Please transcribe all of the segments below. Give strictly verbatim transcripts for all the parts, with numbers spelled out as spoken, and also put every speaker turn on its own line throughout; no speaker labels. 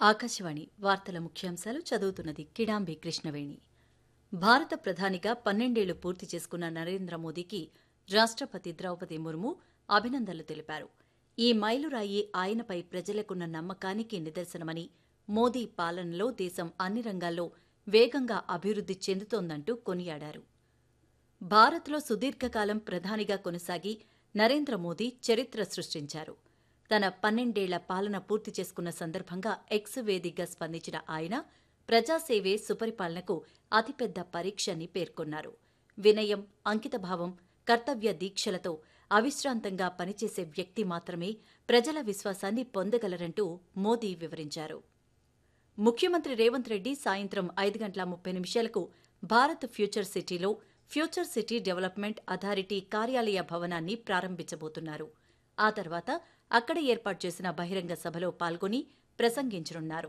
ఆకాశవాణి వార్తల ముఖ్యాంశాలు చదువుతున్నది కిడాంబి కృష్ణవేణి. భారత ప్రధానిగా పన్నెండేళ్లు పూర్తి చేసుకున్న నరేంద్ర మోదీకి రాష్టపతి ద్రౌపది ముర్ము అభినందనలు తెలిపారు. ఈ మైలురాయి ఆయనపై ప్రజలకున్న నమ్మకానికి నిదర్శనమని, మోదీ పాలనలో దేశం అన్ని రంగాల్లో వేగంగా అభివృద్ది చెందుతోందంటూ కొనియాడారు. భారత్లో సుదీర్ఘకాలం ప్రధానిగా కొనసాగి నరేంద్ర మోదీ చరిత్ర సృష్టించారు. తన పన్నెండేళ్ల పాలన పూర్తి చేసుకున్న సందర్భంగా ఎక్స్ వేదికగా స్పందించిన ఆయన ప్రజాసేవే సుపరిపాలనకు అతిపెద్ద పరీక్ష అని పేర్కొన్నారు. వినయం, అంకితభావం, కర్తవ్య దీక్షలతో అవిశ్రాంతంగా పనిచేసే వ్యక్తి మాత్రమే ప్రజల విశ్వాసాన్ని పొందగలరంటూ మోదీ వివరించారు. ముఖ్యమంత్రి రేవంత్ రెడ్డి సాయంత్రం ఐదు గంటల ముప్పై నిమిషాలకు భారత్ ఫ్యూచర్ సిటీలో ఫ్యూచర్ సిటీ డెవలప్మెంట్ అథారిటీ కార్యాలయ భవనాన్ని ప్రారంభించబోతున్నారు. ఆ తర్వాత అక్కడ ఏర్పాటు చేసిన బహిరంగ సభలో పాల్గొని ప్రసంగించనున్నారు.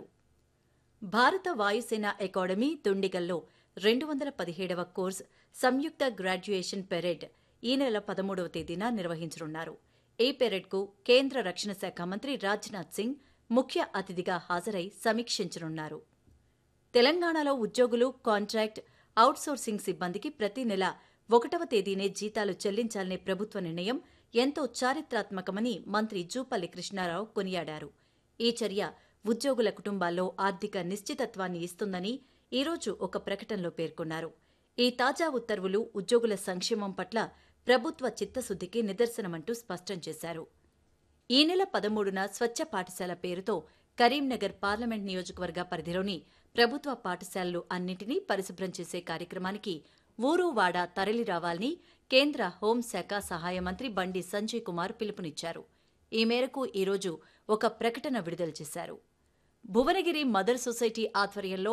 భారత వాయుసేన అకాడమీ దుండిగల్లో రెండు వందల పదిహేడవ కోర్స్ సంయుక్త గ్రాడ్యుయేషన్ పెరేడ్ ఈ నెల పదమూడవ తేదీన నిర్వహించనున్నారు. ఈ పెరేడ్కు కేంద్ర రక్షణ శాఖ మంత్రి రాజ్నాథ్ సింగ్ ముఖ్య అతిథిగా హాజరై సమీక్షించనున్నారు. తెలంగాణలో ఉద్యోగులు, కాంట్రాక్ట్, అవుట్సోర్సింగ్ సిబ్బందికి ప్రతి నెల ఒకటవ తేదీనే జీతాలు చెల్లించాలనే ప్రభుత్వ నిర్ణయం ఎంతో చారిత్రాత్మకమని మంత్రి జూపల్లి కృష్ణారావు కొనియాడారు. ఈ చర్య ఉద్యోగుల కుటుంబాల్లో ఆర్థిక నిశ్చితత్వాన్ని ఇస్తుందని ఈరోజు ఒక ప్రకటనలో పేర్కొన్నారు. ఈ తాజా ఉత్తర్వులు ఉద్యోగుల సంక్షేమం పట్ల ప్రభుత్వ చిత్తశుద్దికి నిదర్శనమంటూ స్పష్టం చేశారు. ఈ నెల పదమూడున స్వచ్ఛ పాఠశాల పేరుతో కరీంనగర్ పార్లమెంట్ నియోజకవర్గ పరిధిలోని ప్రభుత్వ పాఠశాలలు అన్నింటినీ పరిశుభ్రం చేసే కార్యక్రమానికి ఊరు వాడా తరలిరావాలని కేంద్ర హోంశాఖ సహాయ మంత్రి బండి సంజయ్ కుమార్ పిలుపునిచ్చారు. ఈ మేరకు ఈరోజు ఒక ప్రకటన విడుదల చేశారు. భువనగిరి మదర్ సొసైటీ ఆధ్వర్యంలో